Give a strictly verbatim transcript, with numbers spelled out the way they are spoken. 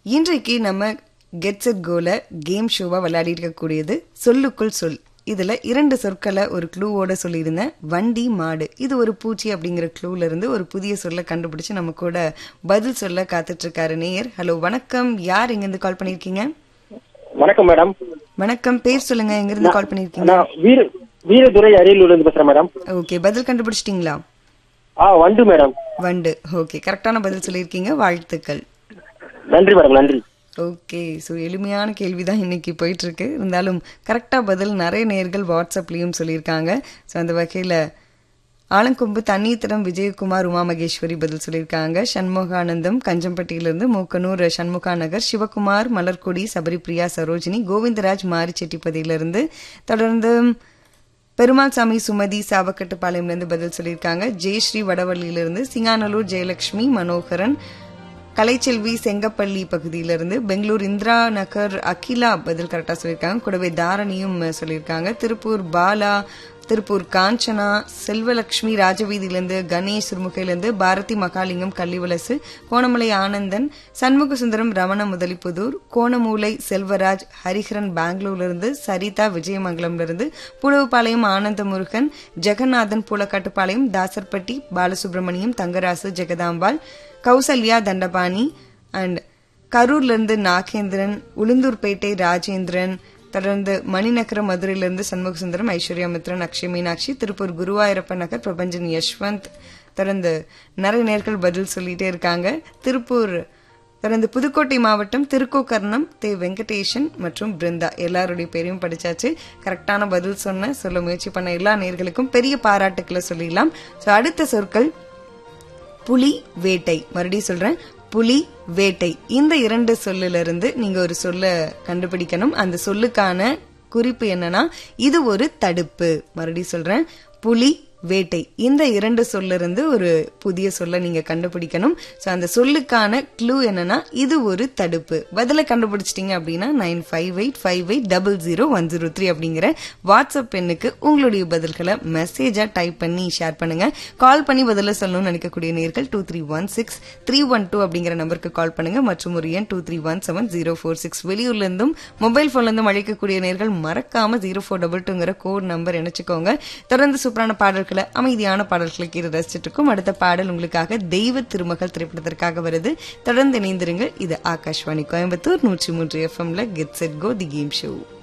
இன்றைக்கு நம்ம get set கோல கேம் ஷோவா விளையாடி இருக்கக்கூடியது சொல்லுக்குள் சொல். இதுல இரண்டு சொற்களை ஒரு க்ளூவோட சொல்லியிருந்தேன். வண்டி, மாடு. இது ஒரு பூச்சி அப்படிங்கிற க்ளூல இருந்து ஒரு புதிய சொல்ல கண்டுபிடிச்சு நம்ம கூட பதில் சொல்ல காத்துட்டு இருக்காரு நேயர். ஹலோ, வணக்கம். யார் எங்க இருந்து கால் பண்ணிருக்கீங்க? வணக்கம் மேடம். வணக்கம். பேர் சொல்லுங்க. எங்க இருந்து கால் பண்ணிருக்கீங்க? வீர வீரதுரை அரியலூர்ல இருந்து பேசுறேன் மேடம். ஓகே, பதில் கண்டுபிடிச்சிட்டீங்களா? ஆ, வண்டு மேடம். வண்டு. ஓகே, கரெக்டான பதில் சொல்லியிருக்கீங்க. வாழ்த்துக்கள். நன்றி மேடம். நன்றி. ஓகே, ஸோ எளிமையான கேள்வி தான் இன்னைக்கு போயிட்டு இருக்கு. இருந்தாலும் கரெக்டாக பதில் நிறைய நேர்கள் வாட்ஸ்அப்லேயும் சொல்லியிருக்காங்க. ஸோ அந்த வகையில் ஆலங்கொம்பு தண்ணீத்திரம் விஜயகுமார், உமா மகேஸ்வரி பதில் சொல்லியிருக்காங்க. சண்முகானந்தம் கஞ்சம்பட்டியிலிருந்து, மூக்கனூர் சண்முகா நகர், சிவகுமார், மலர்கொடி, சபரிபிரியா, சரோஜினி, கோவிந்தராஜ் மாரிச்செட்டிப்பதியிலிருந்து, தொடர்ந்து பெருமாள் சாமி, சுமதி, சாவக்கட்டுப்பாளையம்லேருந்து பதில் சொல்லியிருக்காங்க. ஜெயஸ்ரீ வடவள்ளியிலிருந்து, சிங்கானலூர் ஜெயலட்சுமி, மனோகரன், கலைச்செல்வி செங்கப்பள்ளி பகுதியிலிருந்து, பெங்களூர் இந்திரா நகர் அகிலா பதில் கரெக்டாக சொல்லியிருக்காங்க. கூடவே தாரணியும் சொல்லியிருக்காங்க. திருப்பூர் பாலா, திருப்பூர் காஞ்சனா, செல்வலட்சுமி ராஜவீதியிலிருந்து, கணேஷ் சிறுமுகையிலிருந்து, பாரதி மகாலிங்கம் கள்ளிவலசு, கோணமலை ஆனந்தன், சண்முக சுந்தரம் ரமண முதலிப்புதூர், கோணமூலை செல்வராஜ், ஹரிஹரன் பெங்களூர்லிருந்து, சரிதா விஜயமங்கலம்லிருந்து, புலவுப்பாளையம் ஆனந்த முருகன், ஜெகநாதன் பூலக்காட்டுப்பாளையம், தாசர்பட்டி பாலசுப்ரமணியம், தங்கராசு, ஜெகதாம்பாள், கௌசல்யா தண்டபாணி அண்ட் கரூர்லேருந்து நாகேந்திரன், உளுந்தூர்பேட்டை ராஜேந்திரன், தொடர்ந்து மணிநகரம் மதுரையிலிருந்து சண்முக சுந்தரம், ஐஸ்வர்யா மித்ரன், அக்ஷய் மீனாட்சி, திருப்பூர் குருவாயூரப்ப நகர் பிரபஞ்சன் யஷ்வந்த், தொடர்ந்து நிறைய நேர்கள் பதில் சொல்லிட்டே இருக்காங்க. திருப்பூர் தொடர்ந்து புதுக்கோட்டை மாவட்டம் திருக்கோக்கர்ணம் தே வெங்கடேஷன் மற்றும் பிருந்தா எல்லாருடைய பேரையும் படிச்சாச்சு. கரெக்டான பதில் சொன்ன சொல்ல முயற்சி பண்ண எல்லா நேர்களுக்கும் பெரிய பாராட்டுக்களை சொல்லிடலாம். ஸோ அடுத்த சொற்கள் புலி, வேட்டை. மறுபடியும் சொல்றேன், புலி, வேட்டை. இந்த இரண்டு சொல்லுல இருந்து நீங்க ஒரு சொல்ல கண்டுபிடிக்கணும். அந்த சொல்லுக்கான குறிப்பு என்னன்னா, இது ஒரு தடுப்பு. மறுபடியும் சொல்றேன், புலி, வேட்டை. இந்த இரண்டு சொல்ல இருந்து ஒரு புதிய சொல்ல நீங்க கண்டுபிடிக்கணும். ஸோ அந்த சொல்லுக்கான க்ளூ என்னன்னா, இது ஒரு தடுப்பு. பதில கண்டுபிடிச்சிட்டீங்க அப்படின்னா nine five eight five eight double zero one zero three அப்படிங்கிற வாட்ஸ்அப் எண்ணுக்கு உங்களுடைய பதில்களை மெசேஜா டைப் பண்ணி ஷேர் பண்ணுங்க. கால் பண்ணி பதில சொல்லணும்னு நினைக்கக்கூடிய நேர்கள் two three one six three one two அப்படிங்கிற நம்பருக்கு கால் பண்ணுங்க. மற்றும் ஒரு எண் two three one seven zero four six. வெளியூர்ல இருந்தும் மொபைல் போன்ல இருந்தும் அழைக்கக்கூடிய நேர்கள் மறக்காம zero four double டூங்கிற code number நினைச்சுக்கோங்க. தொடர்ந்து சூப்பரான பாடல்கள், அமைதியான பாடல்களை கீழே ரசிச்சுட்டு இருக்கும். அடுத்த பாடல் உங்களுக்காக தெய்வ திருமகள் திரைப்படத்திற்காக வருது. தொடர்ந்து இணைந்திருங்க. இது ஆகாஷ்வாணி கோயம்புத்தூர் நூற்றி மூன்று எஃப்எம்ல get set go the game show.